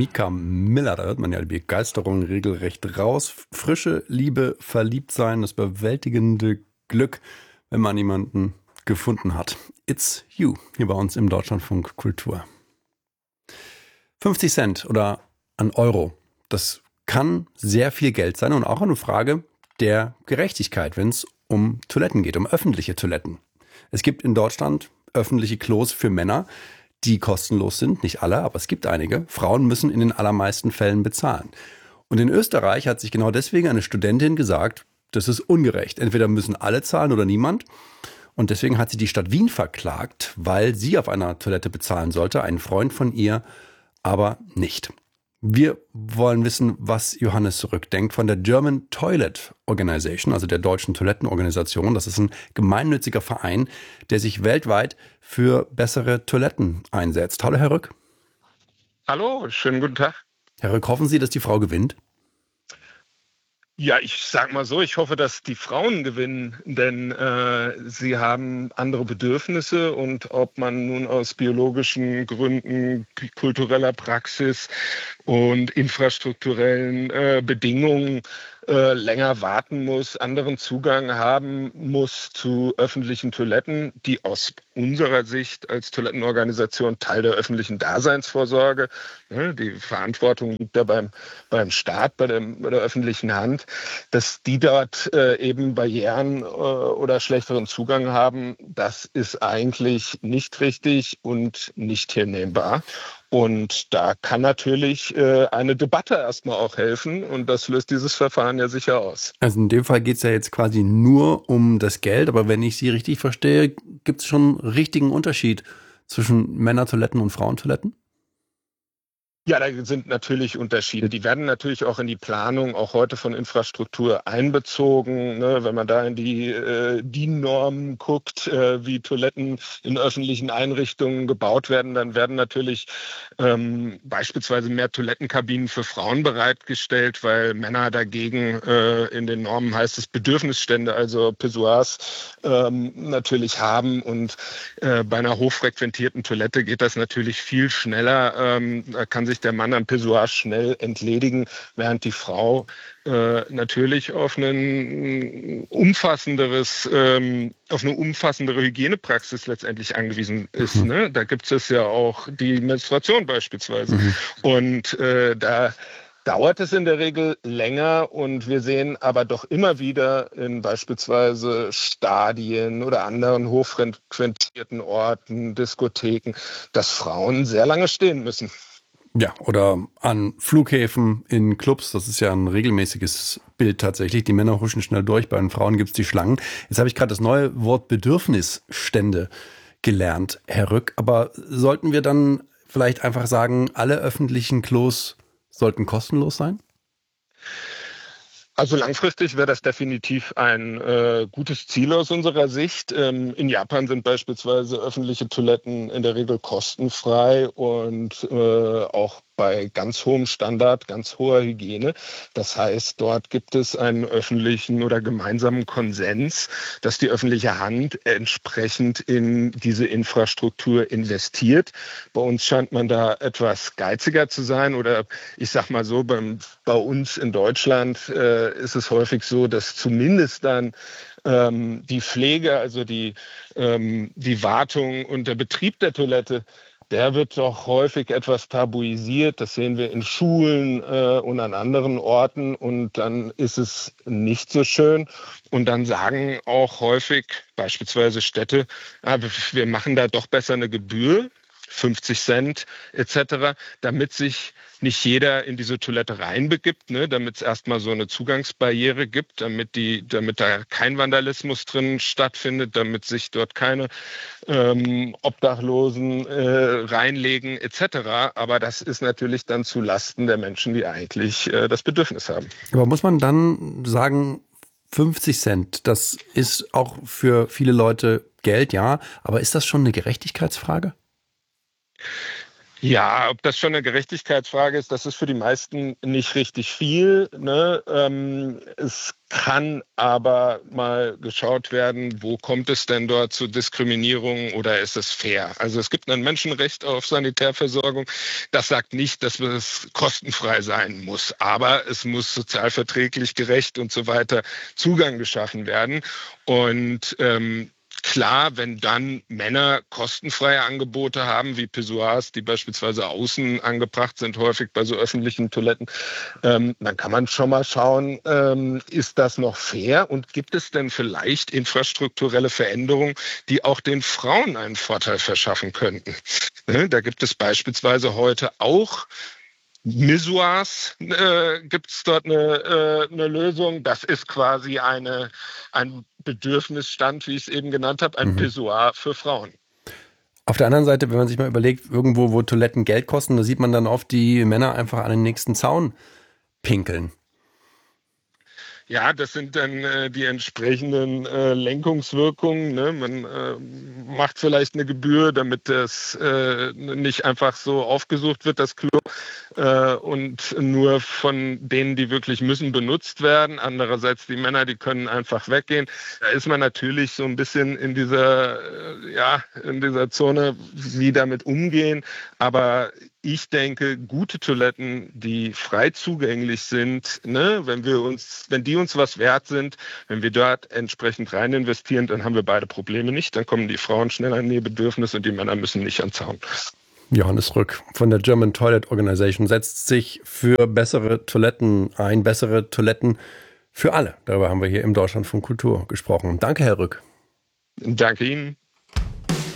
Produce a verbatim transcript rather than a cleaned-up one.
Mika Miller, da hört man ja die Begeisterung regelrecht raus. Frische Liebe, verliebt sein, das überwältigende Glück, wenn man jemanden gefunden hat. It's You, hier bei uns im Deutschlandfunk Kultur. fünfzig Cent oder ein Euro, das kann sehr viel Geld sein und auch eine Frage der Gerechtigkeit, wenn es um Toiletten geht, um öffentliche Toiletten. Es gibt in Deutschland öffentliche Klos für Männer, die kostenlos sind, nicht alle, aber es gibt einige. Frauen müssen in den allermeisten Fällen bezahlen. Und in Österreich hat sich genau deswegen eine Studentin gesagt, das ist ungerecht. Entweder müssen alle zahlen oder niemand. Und deswegen hat sie die Stadt Wien verklagt, weil sie auf einer Toilette bezahlen sollte, ein Freund von ihr aber nicht. Wir wollen wissen, was Johannes zurückdenkt von der German Toilet Organization, also der deutschen Toilettenorganisation. Das ist ein gemeinnütziger Verein, der sich weltweit für bessere Toiletten einsetzt. Hallo, Herr Rück. Hallo, schönen guten Tag. Herr Rück, hoffen Sie, dass die Frau gewinnt? Ja, ich sag mal so, ich hoffe, dass die Frauen gewinnen, denn äh, sie haben andere Bedürfnisse und ob man nun aus biologischen Gründen, kultureller Praxis und infrastrukturellen äh, Bedingungen äh, länger warten muss, anderen Zugang haben muss zu öffentlichen Toiletten, die aus unserer Sicht als Toilettenorganisation Teil der öffentlichen Daseinsvorsorge, ne, die Verantwortung liegt da beim, beim Staat, bei, dem, bei der öffentlichen Hand, dass die dort äh, eben Barrieren äh, oder schlechteren Zugang haben, das ist eigentlich nicht richtig und nicht hinnehmbar. Und da kann natürlich äh, eine Debatte erstmal auch helfen und das löst dieses Verfahren ja sicher aus. Also in dem Fall geht es ja jetzt quasi nur um das Geld, aber wenn ich Sie richtig verstehe, gibt es schon einen richtigen Unterschied zwischen Männertoiletten und Frauentoiletten? Ja, da sind natürlich Unterschiede. Die werden natürlich auch in die Planung, auch heute von Infrastruktur einbezogen. Ne? Wenn man da in die äh, D I N-Normen guckt, äh, wie Toiletten in öffentlichen Einrichtungen gebaut werden, dann werden natürlich ähm, beispielsweise mehr Toilettenkabinen für Frauen bereitgestellt, weil Männer dagegen äh, in den Normen heißt es Bedürfnisstände, also Pissoirs ähm, natürlich haben. Und äh, bei einer hochfrequentierten Toilette geht das natürlich viel schneller. Ähm, da kann sich der Mann am Pissoir schnell entledigen, während die Frau äh, natürlich auf ein umfassenderes, ähm, auf eine umfassendere Hygienepraxis letztendlich angewiesen ist. Mhm. Ne? Da gibt es ja auch die Menstruation beispielsweise. Mhm. Und äh, da dauert es in der Regel länger und wir sehen aber doch immer wieder in beispielsweise Stadien oder anderen hochfrequentierten Orten, Diskotheken, dass Frauen sehr lange stehen müssen. Ja, oder an Flughäfen, in Clubs, das ist ja ein regelmäßiges Bild tatsächlich. Die Männer huschen schnell durch, bei den Frauen gibt's die Schlangen. Jetzt habe ich gerade das neue Wort Bedürfnisstände gelernt, Herr Rück. Aber sollten wir dann vielleicht einfach sagen, alle öffentlichen Klos sollten kostenlos sein? Also langfristig wäre das definitiv ein äh, gutes Ziel aus unserer Sicht. Ähm, in Japan sind beispielsweise öffentliche Toiletten in der Regel kostenfrei und äh, auch bei ganz hohem Standard, ganz hoher Hygiene. Das heißt, dort gibt es einen öffentlichen oder gemeinsamen Konsens, dass die öffentliche Hand entsprechend in diese Infrastruktur investiert. Bei uns scheint man da etwas geiziger zu sein oder ich sag mal so, beim, bei uns in Deutschland äh, ist es häufig so, dass zumindest dann ähm, die Pflege, also die, ähm, die Wartung und der Betrieb der Toilette, der wird doch häufig etwas tabuisiert. Das sehen wir in Schulen äh, und an anderen Orten. Und dann ist es nicht so schön. Und dann sagen auch häufig beispielsweise Städte, ah, wir machen da doch besser eine Gebühr, fünfzig Cent et cetera, damit sich nicht jeder in diese Toilette reinbegibt, ne, damit es erstmal so eine Zugangsbarriere gibt, damit die, damit da kein Vandalismus drin stattfindet, damit sich dort keine ähm, Obdachlosen äh, reinlegen et cetera. Aber das ist natürlich dann zu Lasten der Menschen, die eigentlich äh, das Bedürfnis haben. Aber muss man dann sagen, fünfzig Cent, das ist auch für viele Leute Geld, ja, aber ist das schon eine Gerechtigkeitsfrage? Ja, ob das schon eine Gerechtigkeitsfrage ist, das ist für die meisten nicht richtig viel. Ne? Ähm, es kann aber mal geschaut werden, wo kommt es denn dort zu Diskriminierung oder ist es fair? Also es gibt ein Menschenrecht auf Sanitärversorgung. Das sagt nicht, dass es kostenfrei sein muss, aber es muss sozialverträglich, gerecht und so weiter Zugang geschaffen werden. Und ähm, Klar, wenn dann Männer kostenfreie Angebote haben, wie Pissoirs, die beispielsweise außen angebracht sind, häufig bei so öffentlichen Toiletten, ähm, dann kann man schon mal schauen, ähm, ist das noch fair und gibt es denn vielleicht infrastrukturelle Veränderungen, die auch den Frauen einen Vorteil verschaffen könnten? Ne, da gibt es beispielsweise heute auch Missoirs, äh, gibt es dort eine, äh, eine Lösung. Das ist quasi eine, ein Bedürfnisstand, wie ich es eben genannt habe, ein Mhm. Pissoir für Frauen. Auf der anderen Seite, wenn man sich mal überlegt, irgendwo, wo Toiletten Geld kosten, da sieht man dann oft die Männer einfach an den nächsten Zaun pinkeln. Ja, das sind dann äh, die entsprechenden äh, Lenkungswirkungen. Ne? Man äh, macht vielleicht eine Gebühr, damit das äh, nicht einfach so aufgesucht wird, das Klo, äh, und nur von denen, die wirklich müssen, benutzt werden. Andererseits die Männer, die können einfach weggehen. Da ist man natürlich so ein bisschen in dieser, äh, ja, in dieser Zone, wie damit umgehen. Aber ich denke, gute Toiletten, die frei zugänglich sind, ne, wenn wir uns, wenn die uns was wert sind, wenn wir dort entsprechend rein investieren, dann haben wir beide Probleme nicht. Dann kommen die Frauen schneller an ihr Bedürfnis und die Männer müssen nicht an den Zaun. Johannes Rück von der German Toilet Organization setzt sich für bessere Toiletten ein, bessere Toiletten für alle. Darüber haben wir hier im Deutschlandfunk Kultur gesprochen. Danke, Herr Rück. Danke Ihnen.